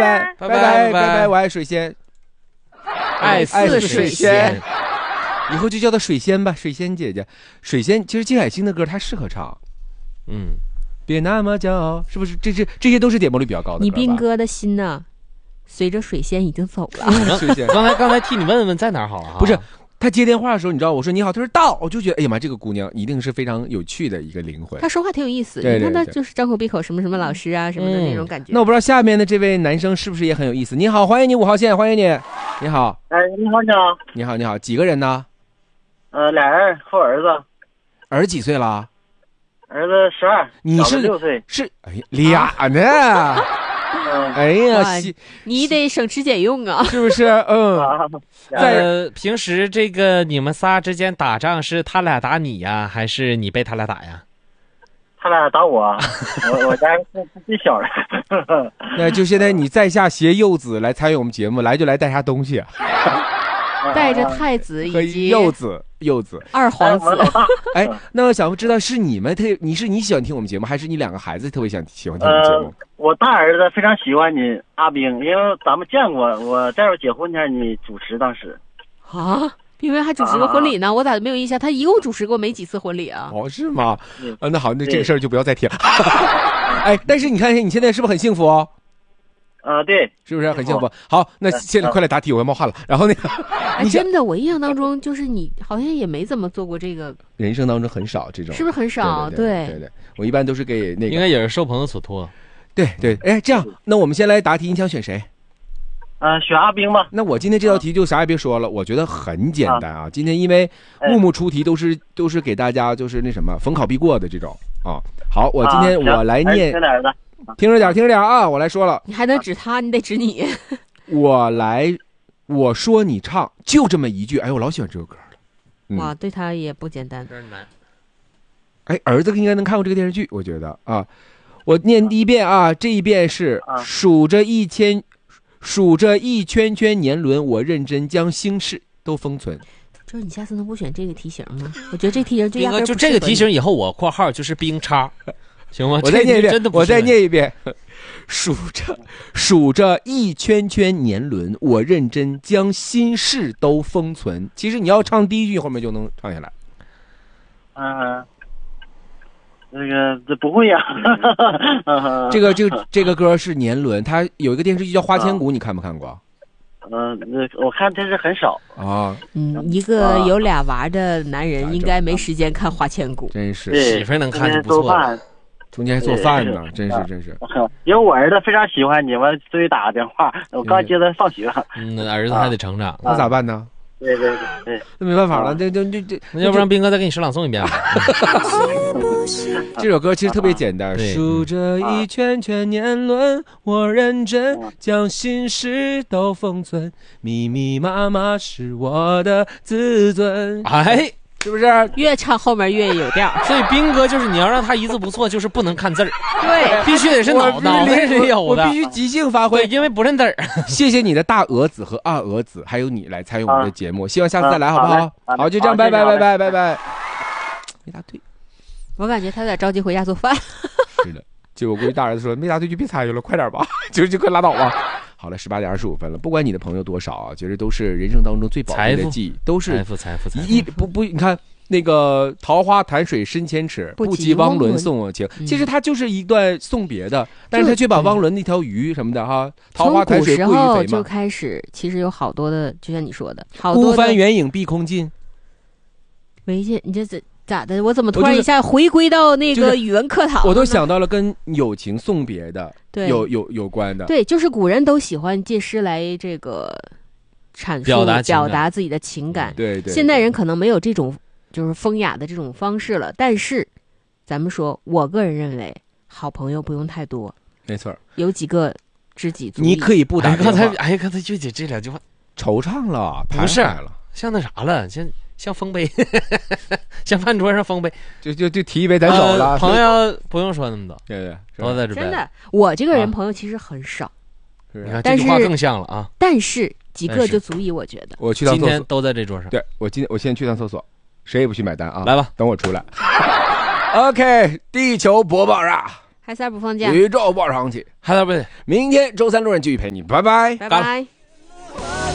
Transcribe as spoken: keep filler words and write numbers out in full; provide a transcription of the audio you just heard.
拜拜拜拜拜，我爱水仙， 爱似水仙， 以后就叫她水仙吧，水仙姐姐。水仙其实金海心的歌她适合唱，嗯，别那么骄傲，是不是？这这这些都是点播率比较高的歌。 你兵哥的心呢？随着水仙已经走了。 水仙， 刚才刚才替你问问在哪儿好了。 不是，他接电话的时候，你知道我说你好，他说到，我就觉得哎呀妈，这个姑娘一定是非常有趣的一个灵魂。 他说话挺有意思， 对对对， 你看他就是张口闭口什么什么老师啊、嗯、什么的那种感觉。 那我不知道下面的这位男生是不是也很有意思？你好，欢迎你五号线，欢迎你。你好。 哎，你好，你好。 你好，你好，几个人呢？ 呃，俩人和儿子。 儿几岁了？ 儿子十二， 你是六岁。 是哎俩呢？啊哎呀， 你得省吃俭用啊， 是不是？嗯， 在平时这个你们仨之间打仗是他俩打你呀，还是你被他俩打呀？ 他俩打我，我我家是最小的。 那就现在你在下携幼子来参与我们节目，来就来带啥东西啊？ 带着太子以及幼子、幼子、 二皇子。 哎，那我想知道是你们特，你是你喜欢听我们节目，还是你两个孩子特别想喜欢听我们节目？ 呃、我大儿子非常喜欢你阿兵，因为咱们见过，我在我结婚前你主持当时。 啊，因为还主持过婚礼呢，啊、我咋没有印象？他一共主持过没几次婚礼啊？ 哦，是吗？啊，那好，那这个事儿就不要再提了。哎，但是你看你现在是不是很幸福哦？ 呃，对， 是不是很幸福？好，那现在快来答题，我要冒汗了。然后那个， 哎，真的，我印象当中就是你好像也没怎么做过这个， 人生当中很少这种， 是不是很少？ 对对 对, 对, 对, 对，我一般都是给那个， 应该也是受朋友所托。 对对，哎，这样，那我们先来答题，你想选谁？ 呃，选阿兵吧。 那我今天这道题就啥也别说了，我觉得很简单啊。今天因为木木出题都是都是给大家就是那什么逢考必过的这种啊。好，我今天我来念。听着点，听着点啊！我来说了， 你还能指他，你得指你。 我来，我说你唱，就这么一句。哎，我老喜欢这首歌了。 嗯、哇，对他也不简单。 哎，儿子应该能看过这个电视剧，我觉得啊。我念第一遍啊，这一遍是数着一千，数着一圈圈年轮，我认真将心事都封存。 就是你下次能不选这个题型吗？我觉得这题型就压根就这个题型以后我括号就是兵叉。行吗？ 我再念一遍， 真的我再念一遍。数着数着一圈圈年轮，我认真将心事都封存。其实你要唱第一句，后面就能唱下来。 嗯、呃，这个这不会呀、 啊。这个这个这个歌是年轮，它有一个电视剧叫《花千骨》，你看没看过？ 嗯、呃，我看这是很少啊。 嗯，一个有俩娃的男人应该没时间看《花千骨》， 真是媳妇能看就不错了。 中间还做饭呢，真是真是。 因为我儿子非常喜欢你，我所以打个电话。我刚接他放学。 嗯，那儿子还得成长， 那咋办呢？ 对对对， 那没办法了，这这这这， 那要不然兵哥再给你诗朗诵一遍吧。 这首歌其实特别简单，数着一圈圈年轮，我认真将心事都封存，密密麻麻是我的自尊。哎。是不是越唱后面越有调？ 所以兵哥就是你要让他一字不错，就是不能看字儿， 对， 必须得是脑脑袋里有的， 我必须即兴发挥， 因为不认字儿。 谢谢你的大蛾子和二蛾子，还有你来参与我们的节目，希望下次再来，好不好？好，就这样，拜拜拜拜拜拜。没答对， 我感觉他有点着急回家做饭。 是的，结果估计大儿子说没答对就别参与了，快点吧，就就快拉倒吧。好了，十八点二十五分了。不管你的朋友多少啊，其实都是人生当中最宝贵的记忆，都是财富，财富，财富。 一不不，你看那个桃花潭水深千尺，不及汪伦送我情。其实它就是一段送别的，但是他却把汪伦那条鱼什么的哈，桃花潭水不与肥嘛。 从古时候就开始，其实有好多的，就像你说的，好多孤帆远影碧空尽。 违建，你这这。咋的？我怎么突然一下回归到那个语文课堂？ 我都想到了跟友情送别的， 对， 有有有关的。 对，就是古人都喜欢借诗来这个阐述表达表达自己的情感。 对 对, 对。 现代人可能没有这种就是风雅的这种方式了，但是咱们说，我个人认为，好朋友不用太多， 没错， 有几个知己足矣。 你可以不打电话。 刚才哎，刚才就姐这两句话惆怅了， 不是了， 像那啥了，像。像丰碑，像饭桌上丰碑， 就就就提一杯咱走了、 呃。朋友不用说那么多， 对对， 都在这边。 真的，我这个人朋友其实很少，啊、 你看这句话更像了啊。 但是几个就足以，我觉得。 我去趟厕所， 今天都在这桌上。 对，我今天我先去趟厕所，谁也不许买单啊！ 来吧， 等我出来。OK， 地球播报啊。 海三儿不放假， 宇宙报上去， 海三儿不是， 明天周三路人继续陪你，拜拜， 拜拜。